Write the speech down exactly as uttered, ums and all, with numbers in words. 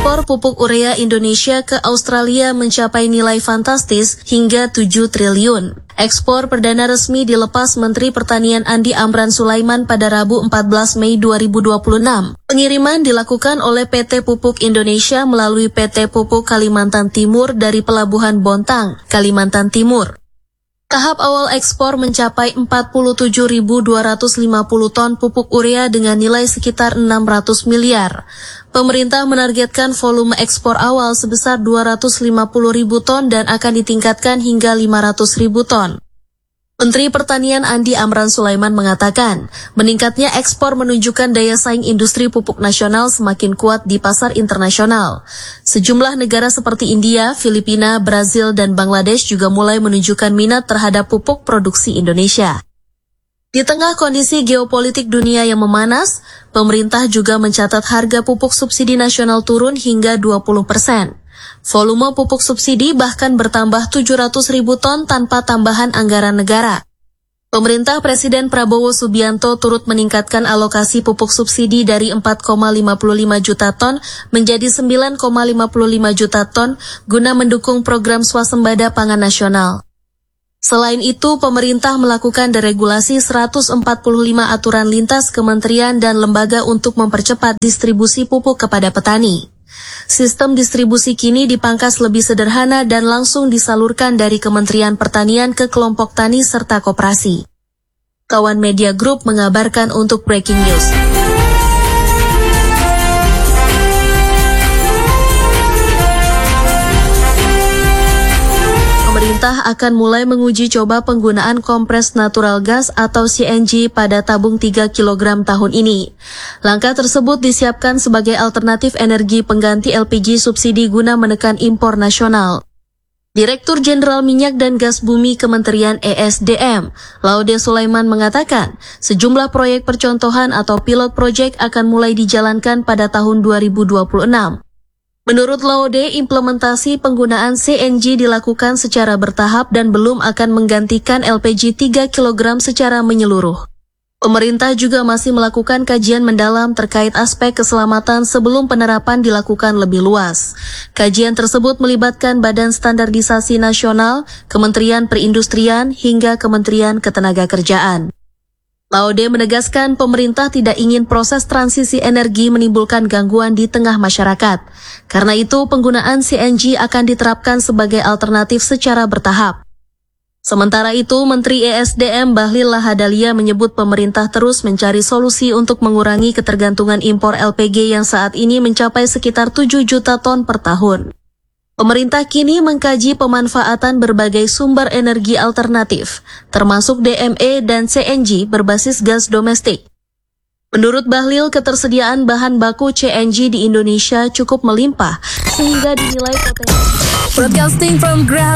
Ekspor pupuk urea Indonesia ke Australia mencapai nilai fantastis hingga tujuh triliun. Ekspor perdana resmi dilepas Menteri Pertanian Andi Amran Sulaiman pada Rabu empat belas Mei dua ribu dua puluh enam. Pengiriman dilakukan oleh P T Pupuk Indonesia melalui P T Pupuk Kalimantan Timur dari Pelabuhan Bontang, Kalimantan Timur. Tahap awal ekspor mencapai empat puluh tujuh ribu dua ratus lima puluh ton pupuk urea dengan nilai sekitar enam ratus miliar. Pemerintah menargetkan volume ekspor awal sebesar dua ratus lima puluh ribu ton dan akan ditingkatkan hingga lima ratus ribu ton. Menteri Pertanian Andi Amran Sulaiman mengatakan, meningkatnya ekspor menunjukkan daya saing industri pupuk nasional semakin kuat di pasar internasional. Sejumlah negara seperti India, Filipina, Brazil, dan Bangladesh juga mulai menunjukkan minat terhadap pupuk produksi Indonesia. Di tengah kondisi geopolitik dunia yang memanas, pemerintah juga mencatat harga pupuk subsidi nasional turun hingga dua puluh persen. Volume pupuk subsidi bahkan bertambah tujuh ratus ribu ton tanpa tambahan anggaran negara. Pemerintah Presiden Prabowo Subianto turut meningkatkan alokasi pupuk subsidi dari empat koma lima puluh lima juta ton menjadi sembilan koma lima puluh lima juta ton guna mendukung program swasembada pangan nasional. Selain itu, pemerintah melakukan deregulasi seratus empat puluh lima aturan lintas kementerian dan lembaga untuk mempercepat distribusi pupuk kepada petani. Sistem distribusi kini dipangkas lebih sederhana dan langsung disalurkan dari Kementerian Pertanian ke kelompok tani serta koperasi. Kawan Media Group mengabarkan untuk Breaking News. Pemerintah akan mulai menguji coba penggunaan kompres natural gas atau C N G pada tabung tiga kilogram tahun ini. Langkah tersebut disiapkan sebagai alternatif energi pengganti L P G subsidi guna menekan impor nasional. Direktur Jenderal Minyak dan Gas Bumi Kementerian E S D M, Laude Sulaiman mengatakan, sejumlah proyek percontohan atau pilot project akan mulai dijalankan pada tahun dua ribu dua puluh enam. Menurut Laude, implementasi penggunaan C N G dilakukan secara bertahap dan belum akan menggantikan L P G tiga kilogram secara menyeluruh. Pemerintah juga masih melakukan kajian mendalam terkait aspek keselamatan sebelum penerapan dilakukan lebih luas. Kajian tersebut melibatkan Badan Standarisasi Nasional, Kementerian Perindustrian, hingga Kementerian Ketenagakerjaan. Laude menegaskan pemerintah tidak ingin proses transisi energi menimbulkan gangguan di tengah masyarakat. Karena itu, penggunaan C N G akan diterapkan sebagai alternatif secara bertahap. Sementara itu, Menteri E S D M Bahlil Lahadalia menyebut pemerintah terus mencari solusi untuk mengurangi ketergantungan impor L P G yang saat ini mencapai sekitar tujuh juta ton per tahun. Pemerintah kini mengkaji pemanfaatan berbagai sumber energi alternatif, termasuk D M E dan C N G berbasis gas domestik. Menurut Bahlil, ketersediaan bahan baku C N G di Indonesia cukup melimpah, sehingga dinilai potensi. Broadcasting from Grand